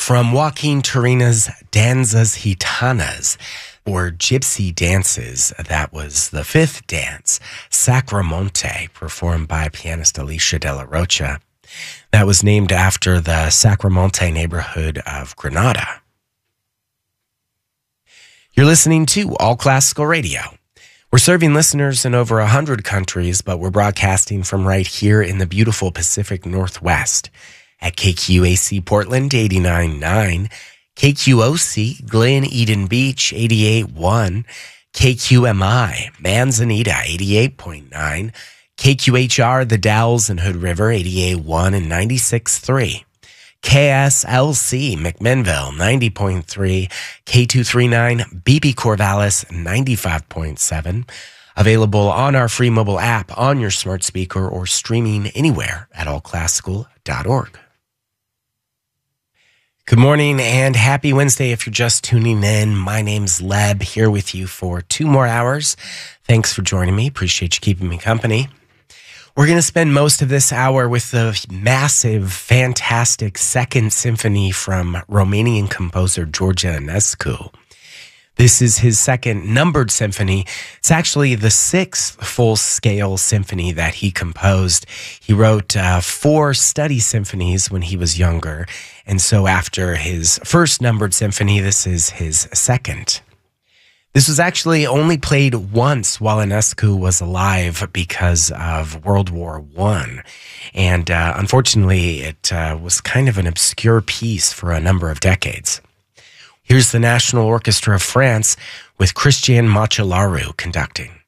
From Joaquin Turina's Danzas Gitanas, or Gypsy Dances, that was the fifth dance, Sacramonte, performed by pianist Alicia de la Rocha. That was named after the Sacramonte neighborhood of Granada. You're listening to All Classical Radio. We're serving listeners in over 100 countries, but we're broadcasting from right here in the beautiful Pacific Northwest at KQAC Portland 89.9, KQOC Glen Eden Beach 88.1, KQMI Manzanita 88.9, KQHR The Dalles and Hood River 88.1 and 96.3, KSLC McMinnville 90.3, K239 BB Corvallis 95.7. Available on our free mobile app, on your smart speaker, or streaming anywhere at allclassical.org. Good morning and happy Wednesday if you're just tuning in. My name's Leb, here with you for 2 more hours. Thanks for joining me. Appreciate you keeping me company. We're going to spend most of this hour with the massive, fantastic Second Symphony from Romanian composer George Enescu. This is his second numbered symphony. It's actually the 6th full-scale symphony that he composed. He wrote 4 study symphonies when he was younger, and so after his first numbered symphony, this is his second. This was actually only played once while Enescu was alive because of World War I, and unfortunately, it was kind of an obscure piece for a number of decades. Here's the National Orchestra of France with Christian Macellaro conducting.